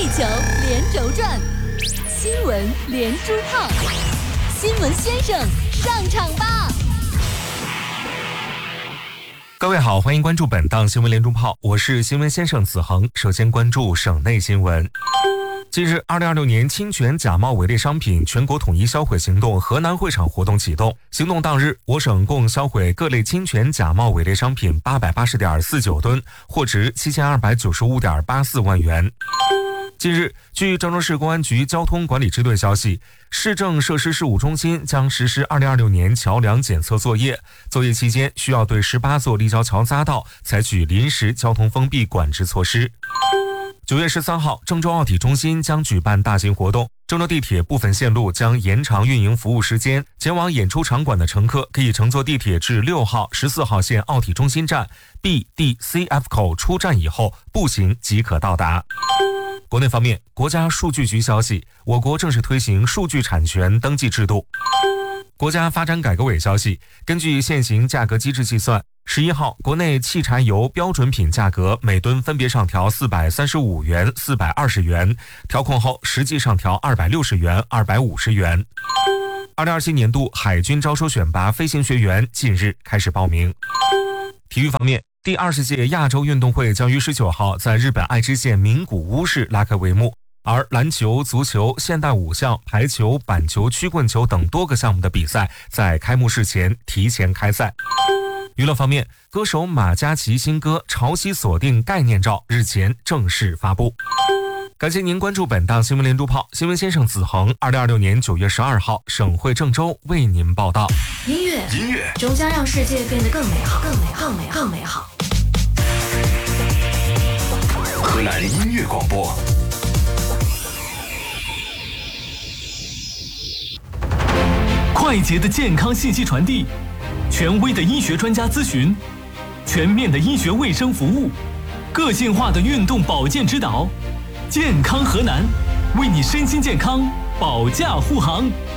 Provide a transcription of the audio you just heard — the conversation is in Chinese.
地球连轴转，新闻连珠炮，新闻先生上场吧！ 各位好，欢迎关注本档新闻连珠炮，我是新闻先生子恒。首先关注省内新闻。近日，2026年侵权假冒伪劣商品全国统一销毁行动河南会场活动启动。行动当日，我省共销毁各类侵权假冒伪劣商品880.49吨，货值7295.84万元。近日，据郑州市公安局交通管理支队消息，市政设施事务中心将实施2026年桥梁检测作业。作业期间，需要对18座立交桥匝道采取临时交通封闭管制措施。9月13号，郑州奥体中心将举办大型活动，郑州地铁部分线路将延长运营服务时间，前往演出场馆的乘客可以乘坐地铁至6号、14号线奥体中心站 B、D、C、F 口出站以后，步行即可到达。国内方面，国家数据局消息，我国正式推行数据产权登记制度。国家发展改革委消息，根据现行价格机制计算，11号国内汽柴油标准品价格每吨分别上调435元、420元，调控后实际上调260元、250元。2027年度海军招收选拔飞行学员近日开始报名。体育方面，第20届亚洲运动会将于19号在日本爱知县名古屋市拉开帷幕，而篮球、足球、现代五项、排球、板球、曲棍球等多个项目的比赛在开幕式前提前开赛。娱乐方面，歌手马嘉祺新歌《潮汐锁定》概念照日前正式发布。感谢您关注本档新闻连珠炮，新闻先生子恒，2026年9月12号，省会郑州为您报道。 音乐终将让世界变得更美好，更美好，更美好，更美好。 河南音乐广播。 快捷的健康信息传递，权威的医学专家咨询，全面的医学卫生服务，个性化的运动保健指导，健康河南，为你身心健康保驾护航。